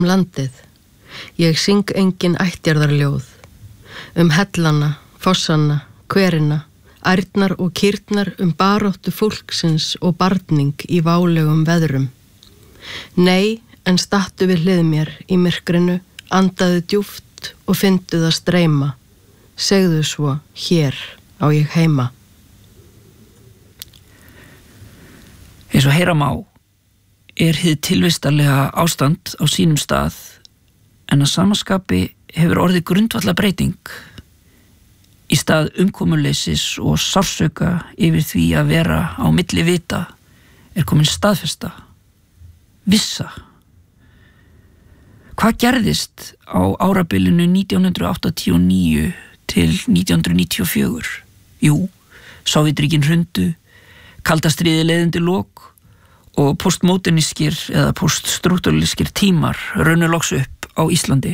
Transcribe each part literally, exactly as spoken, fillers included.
um landið. Ég syng engin ættjarðarljóð. Um hellana, fossana, hverina, ærnar og kýrnar um baráttu fólksins og barning í válegum veðrum. Nei, en stattu við hlið mér í myrkrinu, andaðu djúft og fyndu það streyma. Segðu svo, hér á ég heima. Eins og heyra má er hið tilvistarlega ástand á sínum stað, en að samaskapi hefur orðið grundvalla breyting. Í stað umkomuleysis og sársauka yfir því að vera á milli vita er komin staðfesta, vissa. Hvað gerðist á árabilinu nítján hundrað áttatíu og níu til nítján hundrað níutíu og fjögur? Jú, Sovétríkin hrundu, kalda stríði leiðindi lok og postmodernískir eða poststruktúralískir tímar runnu loks upp á Íslandi.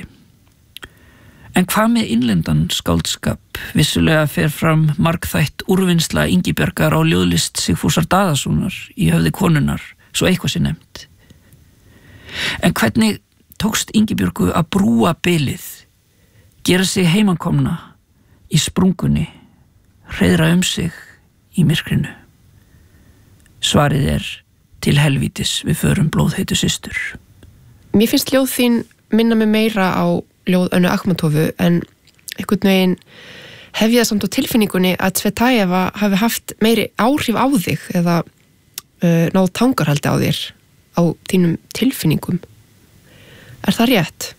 En hvað með innlendan skáldskap? Vissulega fer fram margþætt úrvinnsla Ingibjargar á ljóðlist Sigfúsar Daðasonar í höfði konunnar, svo eitthvað sé nefnt. En hvernig tókst Ingibjörgu að brúa bilið, gera sig heimankomna í sprungunni, hreiðra um sig í myrkrinu? Svarið er til helvítis við förum blóðheitu systur. Mér finnst ljóð þín minna mig meira á ljóð Önnu Akhmatovu, en einhvern veginn hef ég það samt á tilfinningunni að Tsvetajeva hafi haft meiri áhrif á þig eða uh, náð tangarhaldi á þér, á þínum tilfinningum. Er það rétt?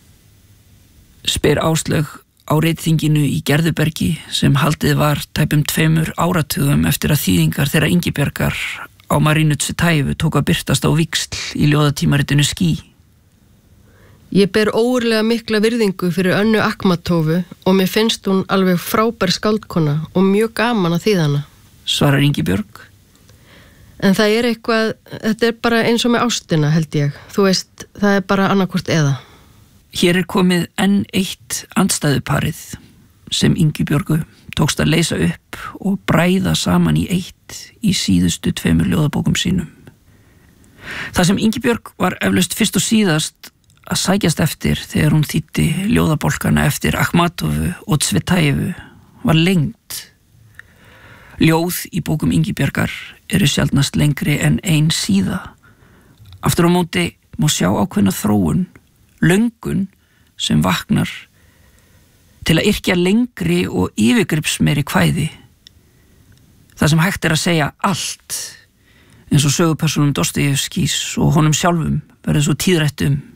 Spyr Áslaug á ritþinginu í Gerðubergi sem haldið var tæpum tveimur áratugum eftir að þýðingar þeirra Ingibjargar á Marínu Tsvetajevu tók að birtast á víxl í ljóðatímaritinu Ský. Ég ber óurlega mikla virðingu fyrir Önnu Akhmatovu og mér finnst hún alveg frábær skáldkona og mjög gaman að þýða hana. Svarar Ingibjörg. En það er eitthvað, þetta er bara eins og með ástina, held ég. Þú veist, það er bara annarkvort eða. Hér er komið enn eitt andstæðuparið sem Ingibjörgu tókst að leysa upp og bræða saman í eitt í síðustu tveimur ljóðabókum sínum. Það sem Ingibjörg var eflaust fyrst og síðast að sækjast eftir þegar hún þýddi ljóðabolkana eftir Akhmatovu og Tsvetajevu var lengd. Ljóð í bókum Ingibjargar eru sjaldnast lengri en ein síða. Aftur á móti má sjá ákveðna þróun, löngun sem vaknar til að yrkja lengri og yfirgripsmeiri kvæði. Það sem hægt er að segja allt, eins og sögupersónum Dostojevskís og honum sjálfum verður svo tíðrætt um.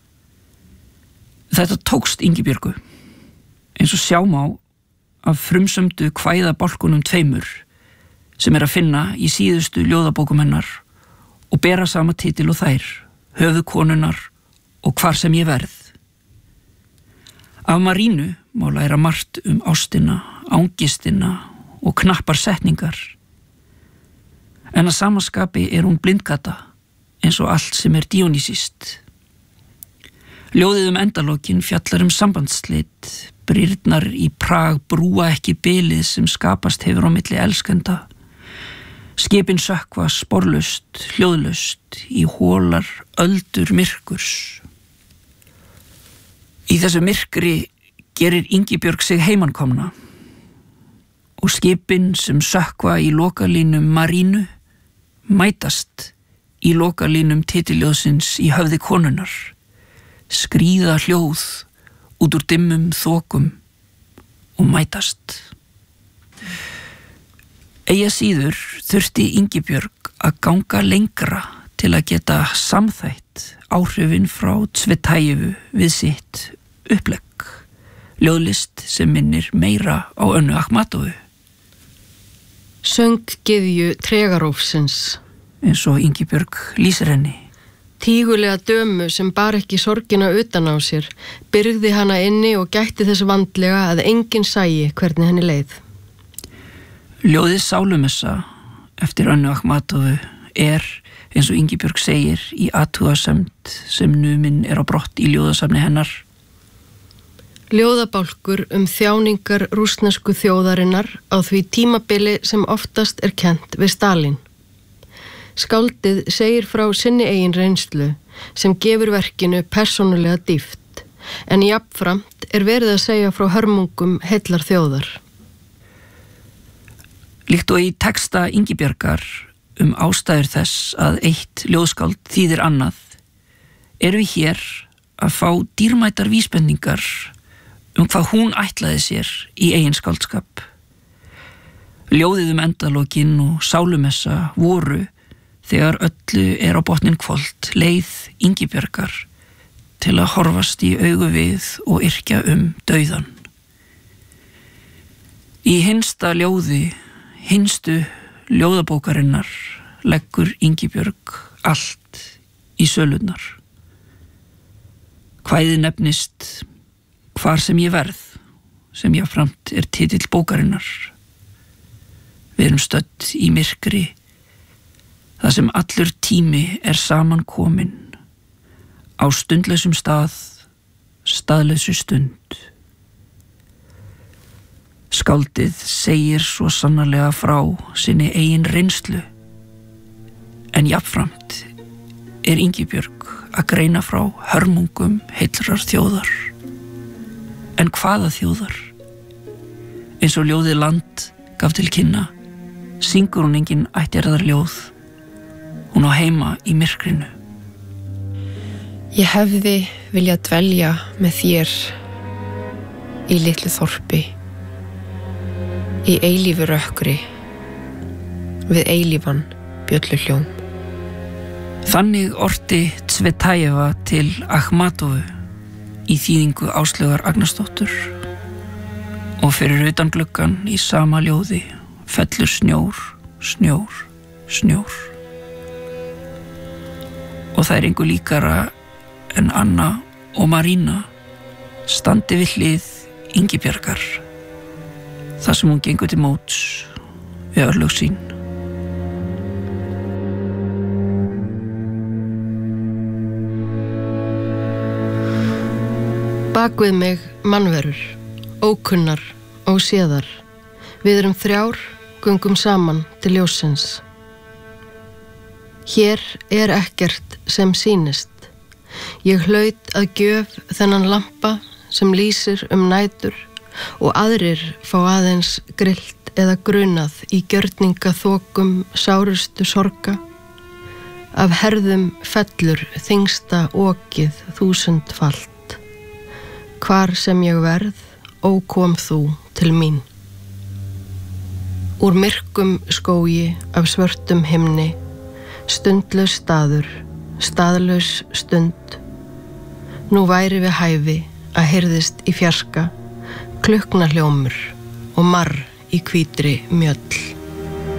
Þetta tókst Ingibjörgu, eins og sjá má af frumsömdu kvæðabálkunum tveimur sem er að finna í síðustu ljóðabókum hennar og bera sama titil og þær, Höfuð konunnar og Hvar sem ég verð. Af Marínu má læra margt um ástina, ángistina og knappar setningar. En að samaskapi er hún blindgata eins og allt sem er dionýsist. Ljóðið um endalokin fjallar um sambandsslit, brýrnar í Prag brúa ekki bilið sem skapast hefur á milli elskenda. Skipin sökkva sporlaust, hljóðlaust í hólar öldur myrkurs. Í þessu myrkri gerir Ingibjörg sig heimankomna og skipin sem sökkva í lokalínum Marínu mætast í lokalínum titiljóðsins í höfði konunnar. Skríða hljóð út úr dimmum þokum og mætast. Eigi að síður þurfti Ingibjörg að ganga lengra til að geta samþætt áhrifin frá Tsvetajevu við sitt upplegg, ljóðlist sem minnir meira á Önnu Akhmatovu. Sönggyðju tregarófsins, eins og Ingibjörg lýsir henni. Tígulega dömu sem bar ekki sorgina utan á sér, byrgði hana inni og gætti þess vandlega að enginn sæi hvernig henni leið. Ljóðið Sálumessa eftir Önnu Akhmatovu er, eins og Ingibjörg segir, í athugasemd sem numin er á brott í ljóðasafni hennar. Ljóðabálkur um þjáningar rússnesku þjóðarinnar á því tímabili sem oftast er kennt við Stalin. Skáldið segir frá sinni eigin reynslu sem gefur verkinu persónulega dýpt, en jafnframt er verið að segja frá hörmungum heillar þjóðar. Líkt og í texta Ingibjargar um ástæður þess að eitt ljóðskáld þýðir annað, erum við hér að fá dýrmætar vísbendingar um hvað hún ætlaði sér í eigin skáldskap. Ljóðið um endalokinn og sálumessa voru, þegar öllu er á botnin hvolft, leið Ingibjargar til að horfast í augu við og yrkja um dauðan. Í hinsta ljóði, hinstu ljóðabókarinnar, leggur Ingibjörg allt í sölurnar. Kvæðið nefnist Hvar sem ég verð, sem jafnframt er titill bókarinnar. Við erum stödd í myrkri, það sem allur tími er saman kominn, á stundlausum stað, staðlausu stund. Skáldið segir svo sannarlega frá sinni eigin reynslu, en jafnframt er Ingibjörg að greina frá hörmungum heillar þjóðar. En hvaða þjóðar? Eins og ljóðið Land gaf til kynna, syngur hún engin ættjarðar ljóð. Hún á heima í myrkrinu. Ég hefði viljað dvelja með þér í litlu þorpi, í eilífu rökkri, við eilífan bjöllu hljóm. Þannig orti Tsvetajeva til Akhmatovu í þýðingu Áslaugar Agnarsdóttur, og fyrir utan gluggann í sama ljóði fellur snjór, snjór, snjór. Og það er engu líkara en Anna og Marína standi við hlið Ingibjargar, þar sem hún gengur til móts við örlög sín. Bak við mig mannverur, ókunnar og séðar. Við erum þrjár, göngum saman til ljóssins. Hér er ekkert sem sýnist. Ég hlaut að gjöf þennan lampa sem lýsir um nætur og aðrir fá aðeins grillt eða grunað í gjörningaþokum sárustu sorga. Af herðum fellur þyngsta okið þúsundfalt. Hvar sem ég verð, ó kom þú til mín. Úr myrkum skógi af svörtum himni, stundlaus staður, staðlaus stund. Nú væri við hæfi að heyrðist í fjarska, klukkna hljómur og marr í hvítri mjöll.